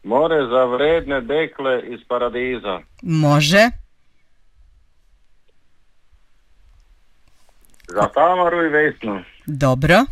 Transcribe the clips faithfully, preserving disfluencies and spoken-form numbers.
More za vredne dekle iz paradiza. Može. Za Tamaru i Vesnu. Dobro.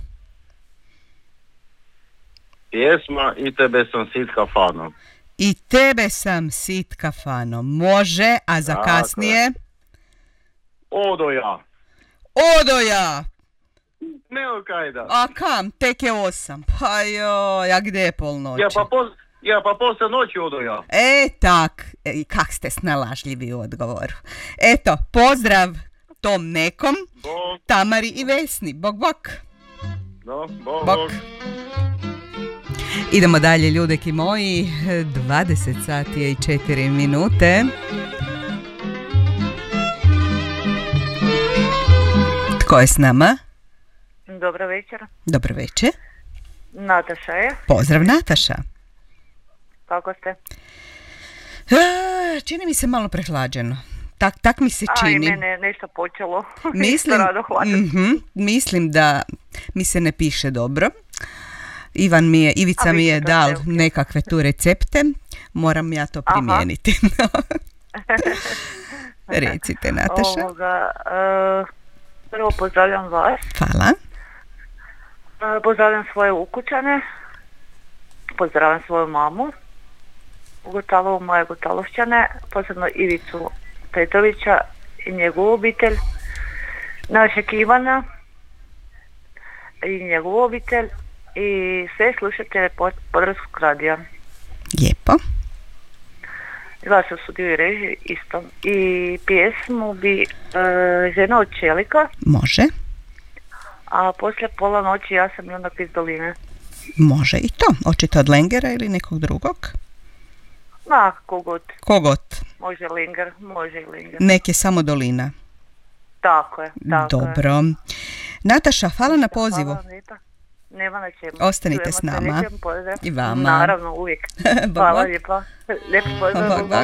Pjesma I tebe sam sit kafanom. I tebe sam sit kafanom. Može, a za Tako. kasnije? Odo ja. Odo ja. Ne okajda. A kam? Tek je osam. Pa joj, a gdje je polnoći? Ja pa, pos, ja pa posle noći odo ja. E, tak. E, kak ste snalažljivi u odgovoru. Eto, pozdrav tom nekom, Bog. Tamari i Vesni. Bog, bog. No, bog, Bog. bog. Idemo dalje, ljudeki moji. dvadeset sati je i četiri minute. Tko je s nama? Dobro večer. Dobro večer. Nataša je. Pozdrav, Nataša. Kako ste? E, čini mi se malo prehlađeno. Tak, tak mi se A, i čini. mene je nešto počelo. Mislim, Isto rado hvatam. mhm, mislim da mi se ne piše dobro. Ivan mi je, Ivica A, mi je bit će to dal sve, ok. nekakve tu recepte. Moram ja to Aha. primijeniti. Recite, Nataša. Ovoga, e, prvo pozdravljam vas. Hvala. E, pozdravljam svoje ukućane. Pozdravljam svoju mamu. U Gotalovu moje Gotalovšćane. Posebno Ivicu Petrovića i njegovu obitelj. Našeg Ivana i njegovu obitelj. I sve slušatelje pod, Podravskog radija. Lijepo. Vas u studiju i režiji isto. I pjesmu bi e, Žena od čelika, Može. a poslije pola noći Ja sam junak iz doline. Može i to. Hoćete od Lengera ili nekog drugog? Ma, kogod. Kogod. Može Linger, može i Linger. Nek je samo dolina. Tako je, tako je. Dobro. Nataša, hvala na pozivu. Hvala vam lijepa. Nema na čemu. Ostanite Čujemo s se, nama. lijep pozdrav. I vama. Naravno, uvijek. Bog, Hvala bog. lijepa. Lijep pozdrav. Bog, bog.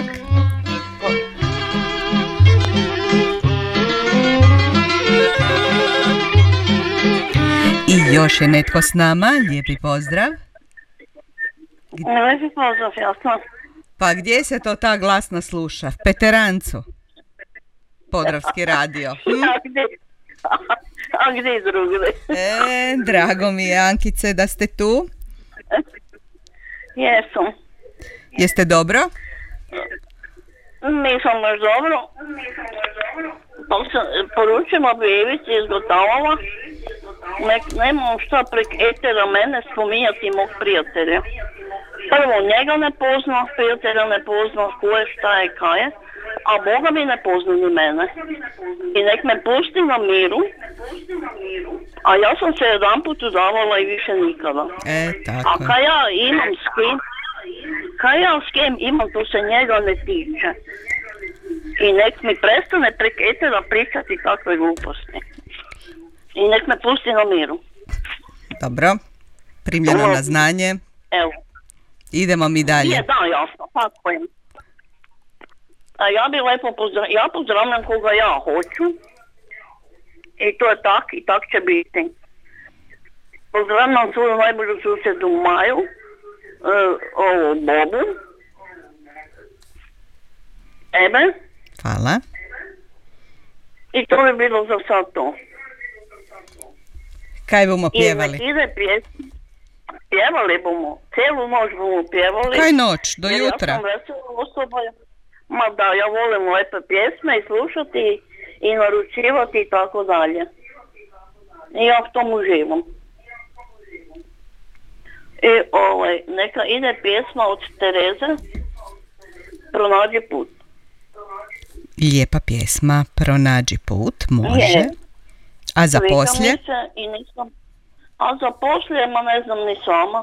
I još je netko s nama. Lijepi pozdrav. Lijepi pozdrav, jasno. Pa gdje se to ta glasna sluša? Peterancu. Podravski radio. Hm? A gdje? A gdje drugdje? E, drago mi je, Ankice, da ste tu. Jesam. Jeste dobro? Nisam baš dobro. Pa se poručimo Bevici iz Gotalova. Nek nemam šta prek etera mene spominjati mog prijatelja. Prvo njega ne pozna, prijatelja ne pozna, ko je, šta je, kaj je. A Boga mi ne pozna ni mene. I nek me pusti na miru. A ja sam se jedan put udavala i više nikada. E, A tako. kaj ja imam s kim, kaj ja s kim imam, to se njega ne tiče. I nek mi prestane prek etera pričati kakve gluposti. I nek me pusti na miru. Dobro. Primljeno na znanje. Evo. Idemo mi dalje. Je, da, jasno, tako je. A ja bi lepo pozdravljam, ja pozdravljam koga ja hoću. I to je tak, i tak će biti. Pozdravljam svoju najbolju susjedu Maju, uh, ovu Bobu, Ebe, Hvala. i to bi bilo za sad to. Kaj bomo I pjevali? nek ide pjesma. Pjevali bomo, cijelu noć bomo pjevali. Kaj noć? Do jer jutra? Ja sam vesela osoba. Ma da, ja volim lepe pjesme i slušati i naručivati i tako dalje. I ja v tom uživam. I ovaj, neka ide pjesma od Tereze, Pronađi put. Lijepa pjesma, Pronađi put, može. Je. A za Sviđa mi poslije? se i nisam. A za poslije, ma ne znam ni sama.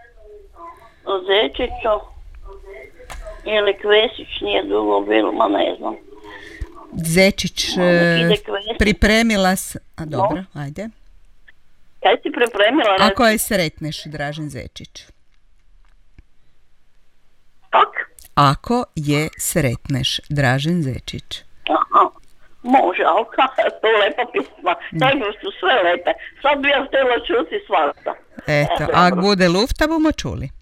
Zečića ili Kvesić, nije dugo bilo, ma ne znam. Zečić Ma, nek ide e, Kvesić. pripremila s... A dobro, ajde. Kaj si pripremila? reći? Ako je sretneš, Dražen Zečić. Tak? Ako je sretneš, Dražen Zečić. Aha. Može, ali kako to je lepa pisma. Tako su sve lepe. Sad bi ja htjela čuti svašta. Eto, E, a dobro. bude lufta, bomo čuli.